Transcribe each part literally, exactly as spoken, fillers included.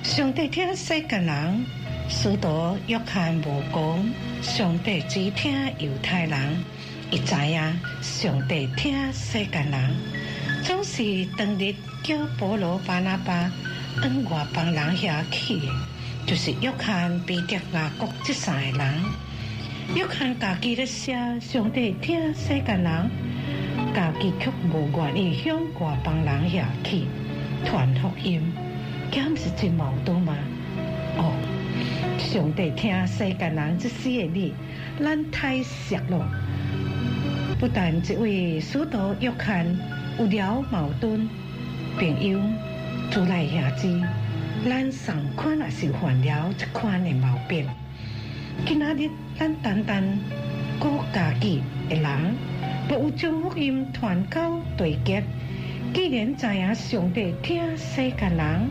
上帝听世间人，使徒约翰无讲，上帝只听犹太人。伊知影上帝听世间人，总是当日叫保罗巴拿巴往外邦人遐去的，就是约翰、彼得、雅各这三个人。约翰家己咧写上帝听世间人，家己却无愿意向外邦人遐去传福音，这毋是真矛盾吗？哦，上帝听世间人这四个字，咱太熟了。不但这位使徒约翰有了矛盾，朋友主内兄弟，咱上款也是犯了这款的毛病。今仔日咱单单顾家己的人，不有将福音传到地极。既然知影上帝听世间人，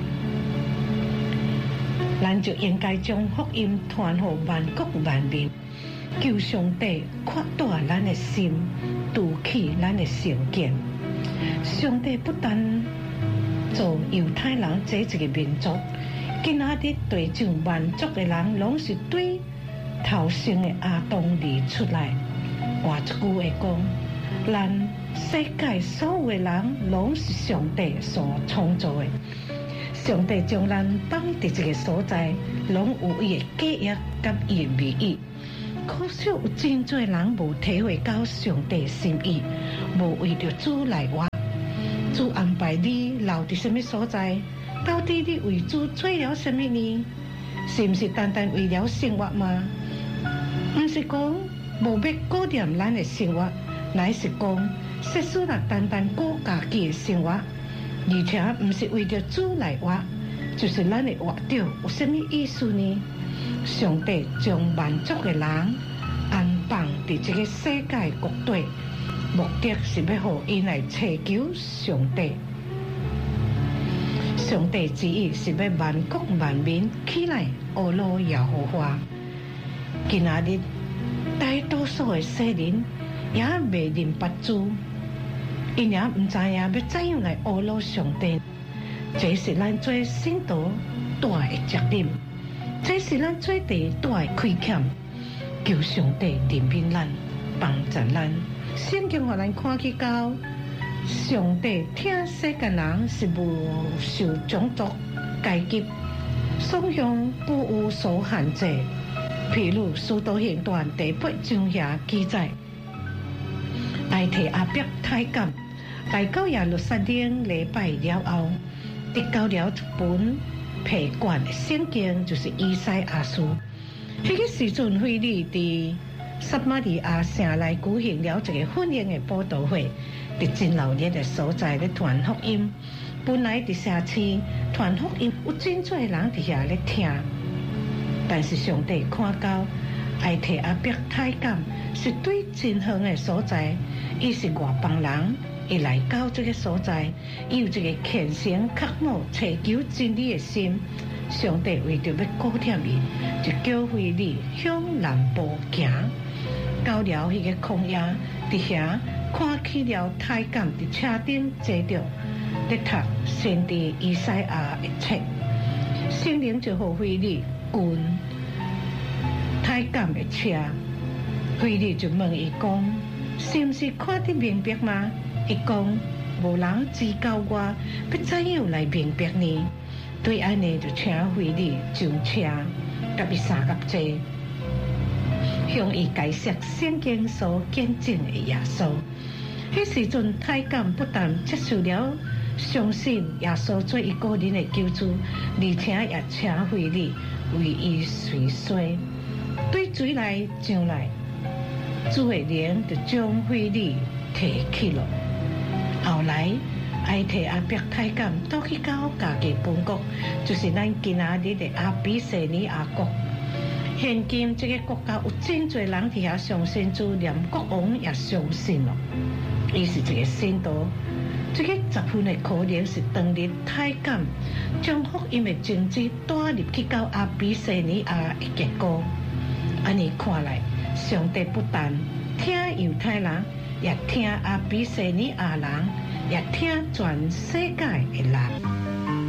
咱就应该将福音传予万国万民。求上帝扩大咱的心，拄起咱的成见。上帝不但做犹太人这一个民族，今仔日对上万族的人，拢是对头生的亚当而出来。换一句话讲，咱世界所有的人，拢是上帝所创造的。上帝将咱放伫这个所在，拢有伊的计划甲伊的美意。可惜有真多人无体会到上帝心意，无为着主来活。主安排你留伫什么所在？到底你为主做了什么呢？是不是单单为了生活吗？不是讲无要顾念咱的生活，乃是讲世事若单单顾家己的生活，而且不是为着主来活，就是咱的活着有什么意思呢？上帝将万族的人安放伫这个世界各地，目的是要互因来祈求上帝。上帝之意是要万国万民起来阿罗耶和华。今仔日大多数的世人也未明白主，因也唔知影要怎样来阿罗上帝。这是咱做信徒大的责任。这是咱做第大的亏欠，求上帝怜悯咱，帮助咱。圣经互咱看起到，上帝听世间人是无受种族、阶级、双向不有所限制。譬如《使徒行传》第八章遐记载，埃提阿伯太监来到耶路撒冷礼拜了后，得到了一本批卷的圣经，就是以赛亚书。迄个时阵，腓利伫撒玛利亚城内举行了一个婚宴的布道会，伫真热闹的所在咧传福音。本来伫城市传福音，有真多人伫遐咧听，但是上帝看到埃提阿伯太监是对真远的所在，伊是外邦人。伊来到这个所在，伊有一个虔诚渴慕祈求真理的心。上帝为着要顾念伊，就叫腓利向南部行，到了迄个旷野，伫遐看起了太监伫车顶坐着，咧读先知以赛亚的册。圣灵就互腓利滚太监的车，腓利就问伊讲：是毋是看得明白吗？伊讲无人指教我，要怎样来明白呢？对安尼就请腓利上车，甲伊三角坐，向伊解释圣经所见证的耶稣。迄时阵，太监不但接受了相信耶稣做伊个人的救主，而且也请腓利为伊随说。对水来上来，主的灵就将腓利提起了。后来，埃提阿伯太监倒去到家己本国，就是咱今仔日的阿比西尼亚国。现今这个国家有真侪人伫遐相信主，连国王也相信了。伊是一个信徒，这个十分的可能是当日太监将福音的种子带入去到阿比西尼亚的结果。安尼看来，上帝不但听犹太人，也听阿比西尼亚人，也听全世界的人。